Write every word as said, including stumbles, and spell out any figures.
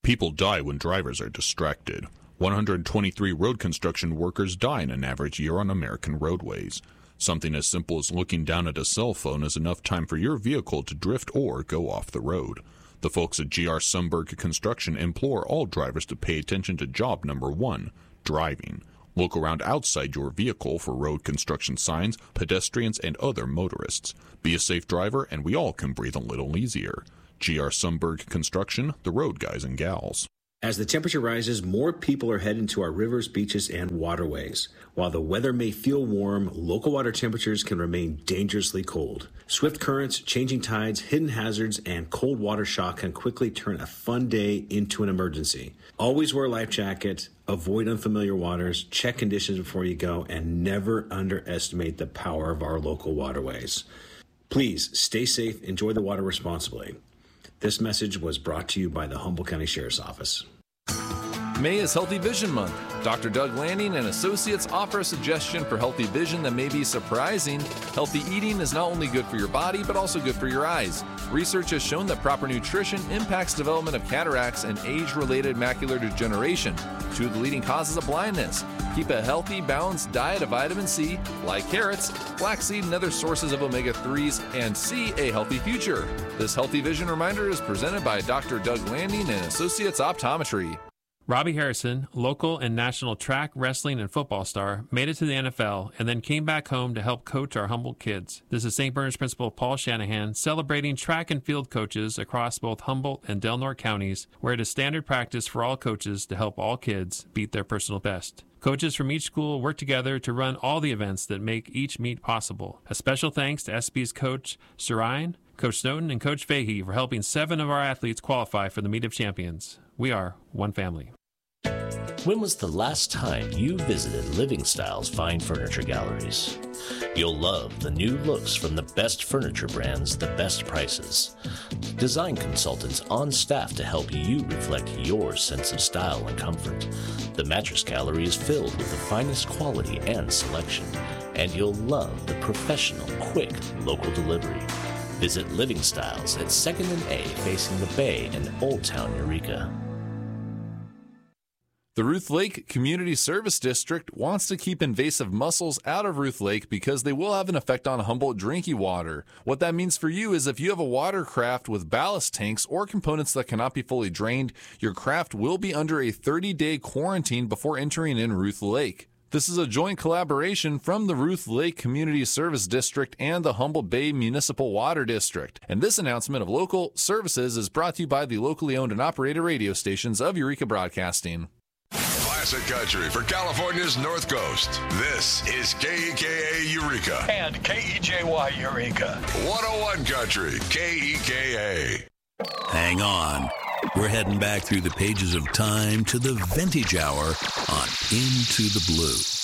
People die when drivers are distracted. one hundred twenty-three road construction workers die in an average year on American roadways. Something as simple as looking down at a cell phone is enough time for your vehicle to drift or go off the road. The folks at G R Sundberg Construction implore all drivers to pay attention to job number one, driving. Look around outside your vehicle for road construction signs, pedestrians, and other motorists. Be a safe driver, and we all can breathe a little easier. G R Sundberg Construction, the road guys and gals. As the temperature rises, more people are heading to our rivers, beaches, and waterways. While the weather may feel warm, local water temperatures can remain dangerously cold. Swift currents, changing tides, hidden hazards, and cold water shock can quickly turn a fun day into an emergency. Always wear a life jacket, avoid unfamiliar waters, check conditions before you go, and never underestimate the power of our local waterways. Please stay safe, enjoy the water responsibly. This message was brought to you by the Humboldt County Sheriff's Office. May is Healthy Vision Month. Doctor Doug Lanning and Associates offer a suggestion for healthy vision that may be surprising. Healthy eating is not only good for your body, but also good for your eyes. Research has shown that proper nutrition impacts development of cataracts and age-related macular degeneration, two of the leading causes of blindness. Keep a healthy, balanced diet of vitamin C, like carrots, flaxseed, and other sources of omega threes, and see a healthy future. This Healthy Vision reminder is presented by Doctor Doug Lanning and Associates Optometry. Robbie Harrison, local and national track, wrestling, and football star, made it to the N F L and then came back home to help coach our Humboldt kids. This is Saint Bernard's Principal Paul Shanahan celebrating track and field coaches across both Humboldt and Del Norte counties, where it is standard practice for all coaches to help all kids beat their personal best. Coaches from each school work together to run all the events that make each meet possible. A special thanks to S B's coach Sarine, Coach Snowden, and Coach Fahey for helping seven of our athletes qualify for the Meet of Champions. We are one family. When was the last time you visited Living Styles Fine Furniture Galleries? You'll love the new looks from the best furniture brands, the best prices. Design consultants on staff to help you reflect your sense of style and comfort. The Mattress Gallery is filled with the finest quality and selection, and you'll love the professional, quick, local delivery. Visit Living Styles at second and A facing the Bay in Old Town Eureka. The Ruth Lake Community Service District wants to keep invasive mussels out of Ruth Lake because they will have an effect on Humboldt drinking water. What that means for you is if you have a watercraft with ballast tanks or components that cannot be fully drained, your craft will be under a thirty-day quarantine before entering in Ruth Lake. This is a joint collaboration from the Ruth Lake Community Service District and the Humboldt Bay Municipal Water District. And this announcement of local services is brought to you by the locally owned and operated radio stations of Eureka Broadcasting. Classic country for California's North Coast. This is K E K A Eureka. And K E J Y Eureka. one oh one Country, K E K A. Hang on. We're heading back through the pages of time to the vintage hour on Into the Blue.